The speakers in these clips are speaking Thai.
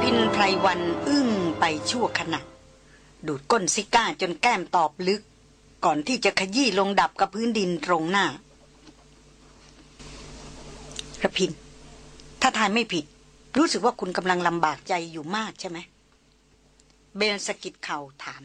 พินไพรวันอึ้งไปชั่วขณะดูดก้นซิก้าจนแก้มตอบลึกก่อนที่จะขยี้ลงดับกับพื้นดินตรงหน้าระพินถ้าทายไม่ผิดรู้สึกว่าคุณกำลังลำบากใจอยู่มากใช่ไหมเบลสะกิดเข่าถาม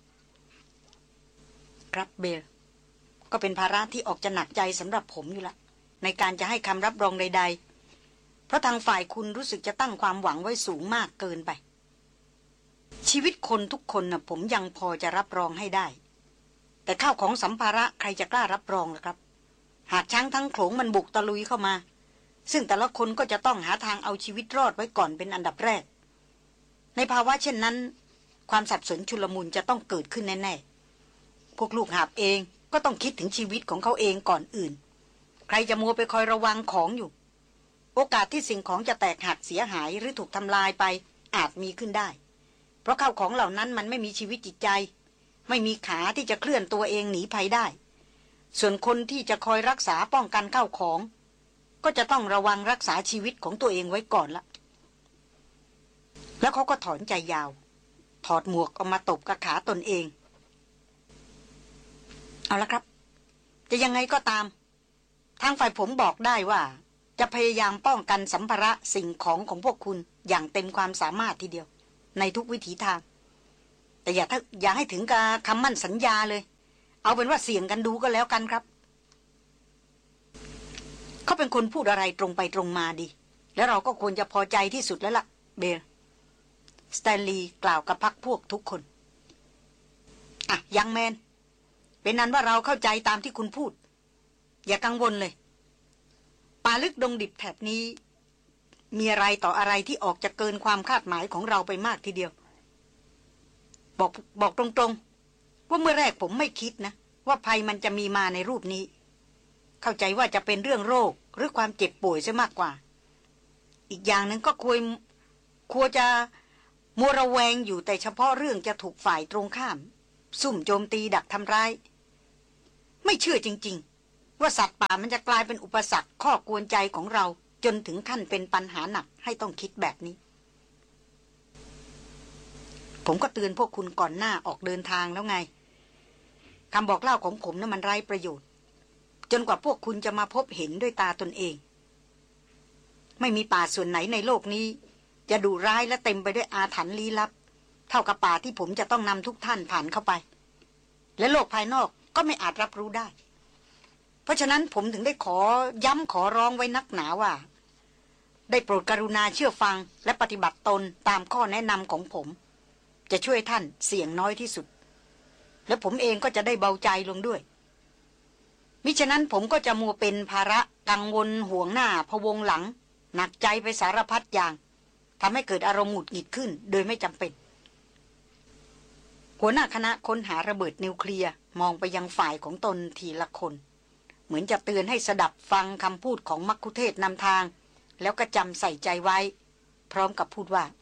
ครับเบลก็เป็นภาระที่ออกจะหนักใจสำหรับผมอยู่ละในการจะให้คำรับรองใดๆเพราะทางฝ่ายคุณรู้สึกจะตั้งความหวังไว้สูงมากเกินไปชีวิตคนทุกคนน่ะผมยังพอจะรับรองให้ได้แต่ข้าวของสัมภาระใครจะกล้ารับรองล่ะครับหากช้างทั้งโขลงมันบุกตะลุยเข้ามาซึ่งแต่ละคนก็จะต้องหาทางเอาชีวิตรอดไว้ก่อนเป็นอันดับแรกในภาวะเช่นนั้นความสับสนชุลมุนจะต้องเกิดขึ้นแน่ๆพวกลูกหาบเองก็ต้องคิดถึงชีวิตของเขาเองก่อนอื่นใครจะมัวไปคอยระวังของอยู่โอกาสที่สิ่งของจะแตกหักเสียหายหรือถูกทำลายไปอาจมีขึ้นได้เพราะข้าวของเหล่านั้นมันไม่มีชีวิตจิตใจไม่มีขาที่จะเคลื่อนตัวเองหนีภัยได้ส่วนคนที่จะคอยรักษาป้องกันข้าวของก็จะต้องระวังรักษาชีวิตของตัวเองไว้ก่อนละแล้วเขาก็ถอนใจยาวถอดหมวกออกมาตบกับขาตนเองเอาละครับจะยังไงก็ตามทางฝ่ายผมบอกได้ว่าจะพยายามป้องกันสัมภาระสิ่งของพวกคุณอย่างเต็มความสามารถทีเดียวในทุกวิถีทางแต่อย่าให้ถึงกับคำมั่นสัญญาเลยเอาเป็นว่าเสี่ยงกันดูก็แล้วกันครับเขาเป็นคนพูดอะไรตรงไปตรงมาดีแล้วเราก็ควรจะพอใจที่สุดแล้วล่ะเบลสแตนลีย์กล่าวกับพรรคพวกทุกคนอ่ะยังแมนเป็นนั้นว่าเราเข้าใจตามที่คุณพูดอย่ากังวลเลยป่าลึกดงดิบแถบนี้มีอะไรต่ออะไรที่ออกจะเกินความคาดหมายของเราไปมากทีเดียวบอกตรงๆว่าเมื่อแรกผมไม่คิดนะว่าภัยมันจะมีมาในรูปนี้เข้าใจว่าจะเป็นเรื่องโรคหรือความเจ็บป่วยซะมากกว่าอีกอย่างหนึ่งก็ควรจะมัวระแวงอยู่แต่เฉพาะเรื่องจะถูกฝ่ายตรงข้ามซุ่มโจมตีดักทำร้ายไม่เชื่อจริงๆว่าสัตว์ป่ามันจะกลายเป็นอุปสรรคข้อกวนใจของเราจนถึงขั้นเป็นปัญหาหนักให้ต้องคิดแบบนี้ผมก็เตือนพวกคุณก่อนหน้าออกเดินทางแล้วไงคำบอกเล่าของผมนั้นมันไร้ประโยชน์จนกว่าพวกคุณจะมาพบเห็นด้วยตาตนเองไม่มีป่าส่วนไหนในโลกนี้จะดุร้ายและเต็มไปด้วยอาถรรพ์ลี้ลับเท่ากับป่าที่ผมจะต้องนำทุกท่านผ่านเข้าไปและโลกภายนอกก็ไม่อาจรับรู้ได้เพราะฉะนั้นผมถึงได้ขอย้ำขอร้องไว้นักหนาว่าได้โปรดกรุณาเชื่อฟังและปฏิบัติตนตามข้อแนะนำของผมจะช่วยท่านเสี่ยงน้อยที่สุดและผมเองก็จะได้เบาใจลงด้วยมิฉะนั้นผมก็จะมัวเป็นภาระกังวลห่วงหน้าพะวงหลังหนักใจไปสารพัดอย่างทำให้เกิดอารมณ์หงุดหงิดขึ้นโดยไม่จำเป็นหัวหน้าคณะค้นหาระเบิดนิวเคลียร์มองไปยังฝ่ายของตนทีละคนเหมือนจะเตือนให้สดับฟังคำพูดของมัคคุเทศนำทางแล้วก็จำใส่ใจไว้พร้อมกับพูดว่า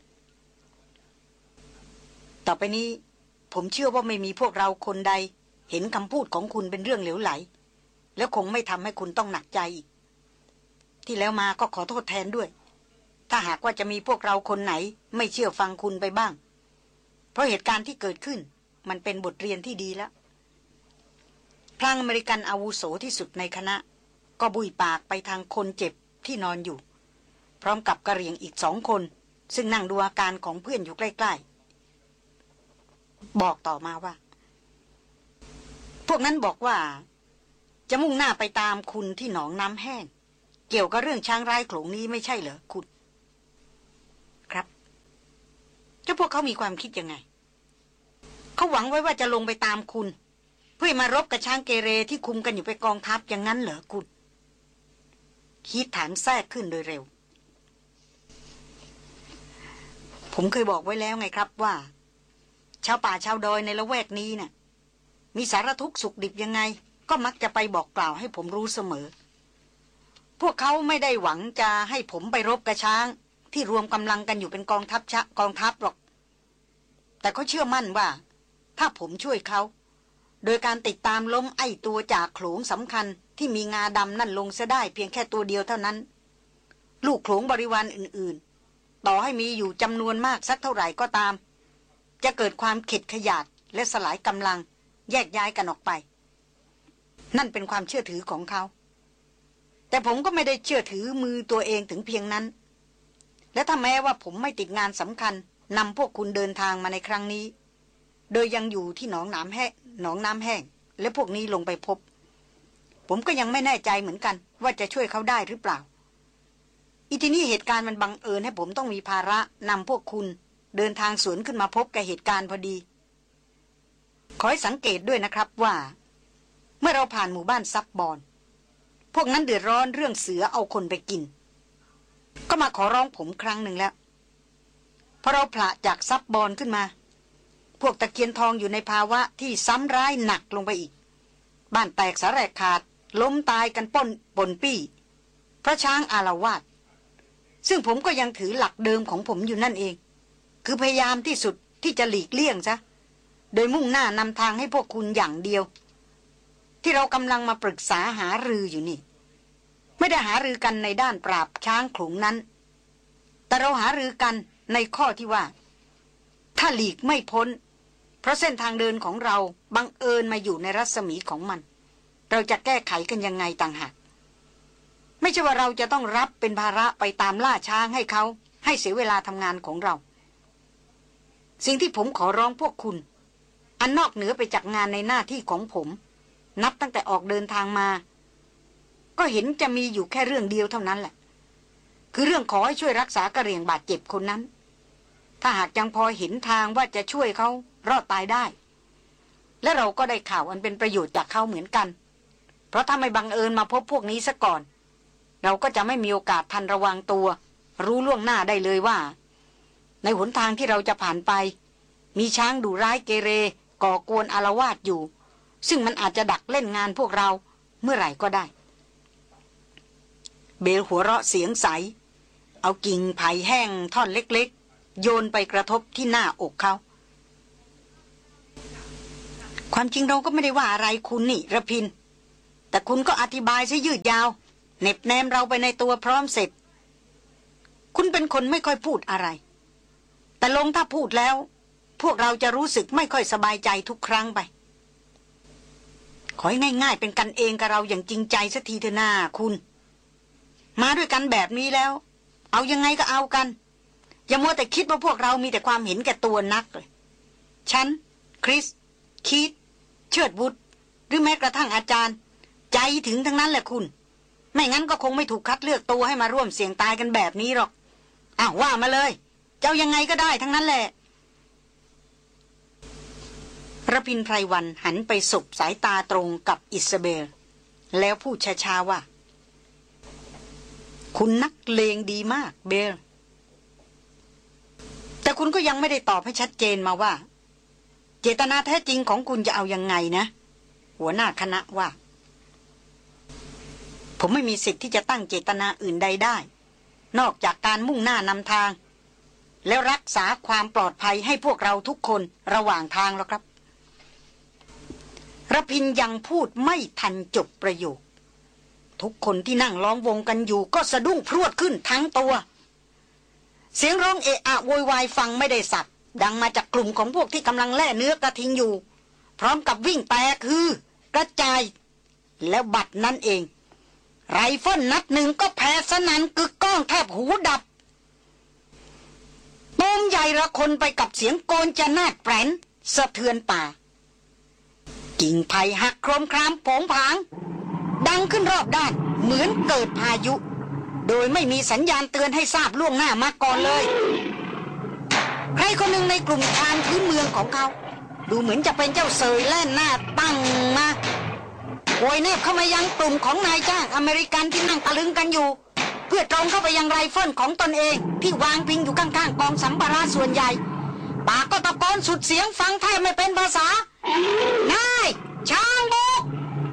ต่อไปนี้ผมเชื่อว่าไม่มีพวกเราคนใดเห็นคำพูดของคุณเป็นเรื่องเหลวไหลแล้วคงไม่ทำให้คุณต้องหนักใจอีกที่แล้วมาก็ขอโทษแทนด้วยถ้าหากว่าจะมีพวกเราคนไหนไม่เชื่อฟังคุณไปบ้างเพราะเหตุการณ์ที่เกิดขึ้นมันเป็นบทเรียนที่ดีแล้วพลางอเมริกันอาวุโสที่สุดในคณะก็บุยปากไปทางคนเจ็บที่นอนอยู่พร้อมกับกระเหรี่ยงอีก2 คนซึ่งนั่งดูอาการของเพื่อนอยู่ใกล้ๆบอกต่อมาว่าพวกนั้นบอกว่าจะมุ่งหน้าไปตามคุณที่หนองน้ำแห้งเกี่ยวกับเรื่องช้างร้ายโขลงนี้ไม่ใช่เหรอคุณครับแล้วพวกเขามีความคิดยังไงเขาหวังไว้ว่าจะลงไปตามคุณเพื่อมารบกับช้างเกเรที่คุมกันอยู่ไปกองทัพอย่างนั้นเหรอคุณคิดถามแทรกขึ้นโดยเร็วผมเคยบอกไว้แล้วไงครับว่าชาวป่าชาวดอยในละแวกนี้น่ะมีสารทุกข์สุขดิบยังไงก็มักจะไปบอกกล่าวให้ผมรู้เสมอพวกเขาไม่ได้หวังจะให้ผมไปรบกับช้างที่รวมกำลังกันอยู่เป็นกองทัพหรอกแต่เขาเชื่อมั่นว่าถ้าผมช่วยเขาโดยการติดตามล้มไอ้ตัวจากโขลงสำคัญที่มีงาดำนั่นลงเสียได้เพียงแค่ตัวเดียวเท่านั้นลูกโขลงบริวารอื่นๆต่อให้มีอยู่จำนวนมากสักเท่าไหร่ก็ตามจะเกิดความเข็ดขยาดและสลายกำลังแยกย้ายกันออกไปนั่นเป็นความเชื่อถือของเขาแต่ผมก็ไม่ได้เชื่อถือมือตัวเองถึงเพียงนั้นและถ้าแม้ว่าผมไม่ติดงานสำคัญนำพวกคุณเดินทางมาในครั้งนี้โดยยังอยู่ที่หนองน้ำแห้งและพวกนี้ลงไปพบผมก็ยังไม่แน่ใจเหมือนกันว่าจะช่วยเขาได้หรือเปล่าอีทีนี้เหตุการณ์มันบังเอิญให้ผมต้องมีภาระนำพวกคุณเดินทางสวนขึ้นมาพบกับเหตุการณ์พอดีขอให้สังเกตด้วยนะครับว่าเมื่อเราผ่านหมู่บ้านซับบอนพวกนั้นเดือดร้อนเรื่องเสือเอาคนไปกินก็มาขอร้องผมครั้งหนึ่งแล้วพอเราผละจากซับบอนขึ้นมาพวกตะเคียนทองอยู่ในภาวะที่ซ้ำร้ายหนักลงไปอีกบ้านแตกสาแหรกขาดล้มตายกันปนปี้เพราะช้างอาละวาดซึ่งผมก็ยังถือหลักเดิมของผมอยู่นั่นเองคือพยายามที่สุดที่จะหลีกเลี่ยงซะโดยมุ่งหน้านำทางให้พวกคุณอย่างเดียวที่เรากำลังมาปรึกษาหารืออยู่นี่ไม่ได้หารือกันในด้านปราบช้างขลุงนั้นแต่เราหารือกันในข้อที่ว่าถ้าหลีกไม่พ้นเพราะเส้นทางเดินของเราบังเอิญมาอยู่ในรัศมีของมันเราจะแก้ไขกันยังไงต่างหากไม่ใช่ว่าเราจะต้องรับเป็นภาระไปตามล่าช้างให้เขาให้เสียเวลาทำงานของเราสิ่งที่ผมขอร้องพวกคุณอันนอกเหนือไปจากงานในหน้าที่ของผมนับตั้งแต่ออกเดินทางมาก็เห็นจะมีอยู่แค่เรื่องเดียวเท่านั้นแหละคือเรื่องขอให้ช่วยรักษากระเหรี่ยงบาดเจ็บคนนั้นถ้าหากยังพอเห็นทางว่าจะช่วยเขารอดตายได้และเราก็ได้ข่าวอันเป็นประโยชน์จากเขาเหมือนกันเพราะถ้าไม่บังเอิญมาพบพวกนี้ซะก่อนเราก็จะไม่มีโอกาสทันระวังตัวรู้ล่วงหน้าได้เลยว่าในหนทางที่เราจะผ่านไปมีช้างดุร้ายเกเรก่อกวนอาละวาดอยู่ซึ่งมันอาจจะดักเล่นงานพวกเราเมื่อไหร่ก็ได้เบลหัวเราะเสียงใสเอากิ่งไผ่แห้งท่อนเล็กๆโยนไปกระทบที่หน้าอกเขาความจริงเราก็ไม่ได้ว่าอะไรคุณนี่ระพินแต่คุณก็อธิบายซะยืดยาวเน็บแนมเราไปในตัวพร้อมเสร็จคุณเป็นคนไม่ค่อยพูดอะไรแต่ลงถ้าพูดแล้วพวกเราจะรู้สึกไม่ค่อยสบายใจทุกครั้งไปขอให้ง่ายๆเป็นกันเองกับเราอย่างจริงใจสักทีเถอะหน้าคุณมาด้วยกันแบบนี้แล้วเอายังไงก็เอากันอย่ามัวแต่คิดว่าพวกเรามีแต่ความเห็นแก่ตัวนักเลยฉันคริสคีธเชิดวุฒหรือแม้กระทั่งอาจารย์ใจถึงทั้งนั้นแหละคุณไม่งั้นก็คงไม่ถูกคัดเลือกตัวให้มาร่วมเสี่ยงตายกันแบบนี้หรอกอ้าวว่ามาเลยเจ้ายังไงก็ได้ทั้งนั้นแหละระพินไพรวันหันไปสบสายตาตรงกับอิซาเบลแล้วพูดช้าๆว่าคุณนักเลงดีมากเบลแต่คุณก็ยังไม่ได้ตอบให้ชัดเจนมาว่าเจตนาแท้จริงของคุณจะเอายังไงนะหัวหน้าคณะว่าผมไม่มีสิทธิ์ที่จะตั้งเจตนาอื่นใดได้นอกจากการมุ่งหน้านำทางแล้วรักษาความปลอดภัยให้พวกเราทุกคนระหว่างทางแล้วครับระพินยังพูดไม่ทันจบประโยคทุกคนที่นั่งล้อมวงกันอยู่ก็สะดุ้งพรวดขึ้นทั้งตัวเสียงร้องเอะอะโวยวายฟังไม่ได้สับดังมาจากกลุ่มของพวกที่กำลังแล่เนื้อกระทิงอยู่พร้อมกับวิ่งแตกคือกระจายแล้วบัดนั้นเองไรเฟิลนัดหนึ่งก็แผ่สนั่นกึกก้องแทบหูดับโป้งใหญ่ระคนไปกับเสียงโกนจะนาดแปรนสะเทือนป่ากิ่งไผ่หักโครมครามโผงผางดังขึ้นรอบด้านเหมือนเกิดพายุโดยไม่มีสัญญาณเตือนให้ทราบล่วงหน้ามาก่อนเลยใครคนหนึ่งในกลุ่มชานพื้นเมืองของเขาดูเหมือนจะเป็นเจ้าเสยแล่นหน้าตั้งมาโวยแนบเข้ามายังกลุ่มของนายจ้างอเมริกันที่นั่งตะลึงกันอยู่เพื่อตรงเข้าไปยังไรเฟิลของตนเองที่วางพิงอยู่ข้างๆกองสัมภาระส่วนใหญ่ปากก็ตะโกนสุดเสียงฟังแทบไม่เป็นภาษานายช้างบุก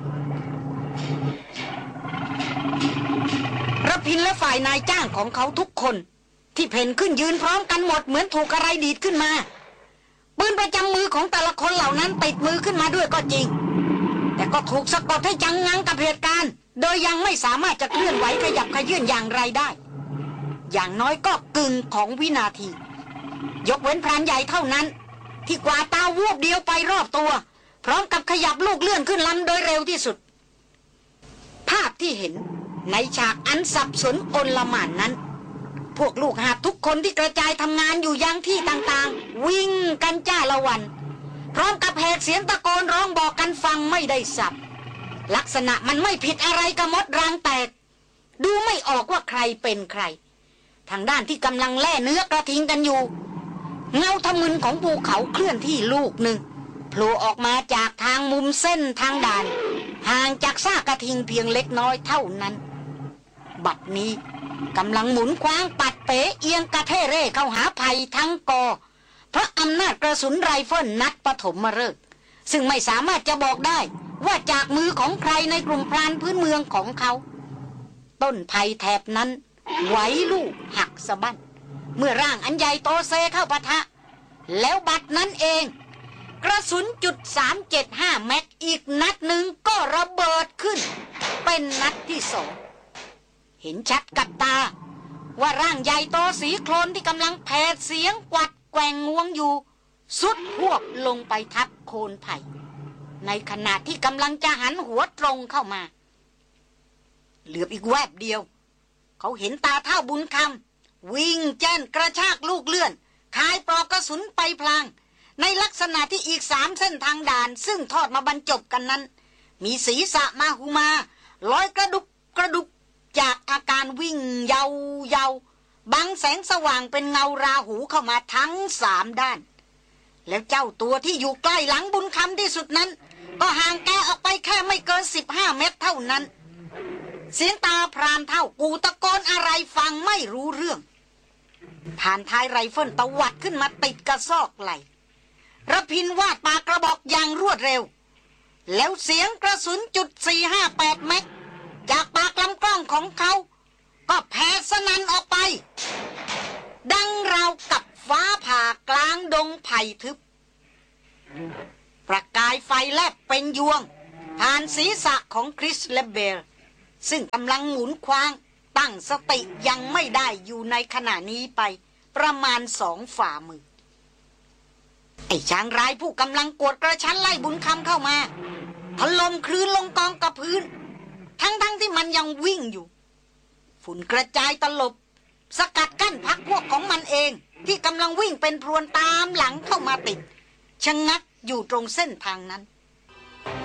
ระพินและฝ่ายนายจ้างของเขาทุกคนที่เพ่นขึ้นยืนพร้อมกันหมดเหมือนถูกอะไรดีดขึ้นมาปืนประจำมือของแต่ละคนเหล่านั้นติดมือขึ้นมาด้วยก็จริงแต่ก็ถูกสะกดให้จังงังกับเหตุการณ์โดยยังไม่สามารถจะเคลื่อนไหวขยับขยื่นอย่างไรได้อย่างน้อยก็กึ่งของวินาทียกเว้นพรานใหญ่เท่านั้นที่กวาดตาวูบเดียวไปรอบตัวพร้อมกับขยับลูกเลื่อนขึ้นลำโดยเร็วที่สุดภาพที่เห็นในฉากอันสับสนโอลหม่านนั้นพวกลูกหาบทุกคนที่กระจายทำงานอยู่ยังที่ต่างๆวิ่งกันจ้าละวันพร้อมกับแหกเสียงตะโกนร้องบอกกันฟังไม่ได้สับลักษณะมันไม่ผิดอะไรกับมดรางแตกดูไม่ออกว่าใครเป็นใครทางด้านที่กำลังแล่เนื้อกระทิงกันอยู่เงาทะมึนของภูเขาเคลื่อนที่ลูกหนึ่งโผล่ออกมาจากทางมุมเส้นทางด่านห่างจากซากกระทิงเพียงเล็กน้อยเท่านั้นบัดนี้กำลังหมุนคว้างปัดเป๋เอียงกระเทเร่เข้าหาภัยทั้งกอเพราะอำนาจกระสุนไรเฟิลนัดปฐมฤกษ์ซึ่งไม่สามารถจะบอกได้ว่าจากมือของใครในกลุ่มพรานพื้นเมืองของเขาต้นไผ่แถบนั้นไหวลูกหักสะบั้นเมื่อร่างอันใหญ่โตเซเข้าปะทะแล้วบัดนั้นเองกระสุน.375แม็กอีกนัดหนึ่งก็ระเบิดขึ้นเป็นนัดที่สองเห็นชัดกับตาว่าร่างใหญ่โตสีโคลนที่กำลังแผดเสียงกวัดแกว่งงวงอยู่สุดหวบลงไปทับโคนไผ่ในขณะที่กำลังจะหันหัวตรงเข้ามาเหลือบอีกแวบเดียวเขาเห็นตาเท่าบุญคำวิ่งแจ้นกระชากลูกเลื่อนคายปลอกกระสุนไปพลางในลักษณะที่อีก3เส้นทางด่านซึ่งทอดมาบรรจบกันนั้นมีศีรษะมาหูมาลอยกระดุกจากอาการวิ่งเยาบังแสงสว่างเป็นเงาราหูเข้ามาทั้ง3ด้านแล้วเจ้าตัวที่อยู่ใกล้หลังบุญคำที่สุดนั้นก็ห่างแกออกไปแค่ไม่เกิน15 เมตรเท่านั้นเสียงตาพรานเท่ากูตะโกนอะไรฟังไม่รู้เรื่องผ่านท้ายไรเฟิลตวัดขึ้นมาติดกระซอกไหลระพินวาดปากกระบอกอย่างรวดเร็วแล้วเสียงกระสุน.458แม็กจากปากลำกล้องของเขาก็แผ่สนั่นออกไปดังราวกับฟ้าผ่ากลางดงไผ่ทึบประกายไฟแลบเป็นยวงผ่านศีรษะของคริสและเบลซึ่งกำลังหมุนคว้างตั้งสติยังไม่ได้อยู่ในขณะนี้ไปประมาณ2 ฝ่ามือไอ้ช้างร้ายผู้กำลังกวดกระชั้นไล่บุญคำเข้ามาถล่มคลื่นลงกองกับพื้นทั้งที่มันยังวิ่งอยู่ฝุ่นกระจายตลบสกัดกั้นพรรคพวกของมันเองที่กำลังวิ่งเป็นพรวนตามหลังเข้ามาติดชะงักอยู่ตรงเส้นทางนั้น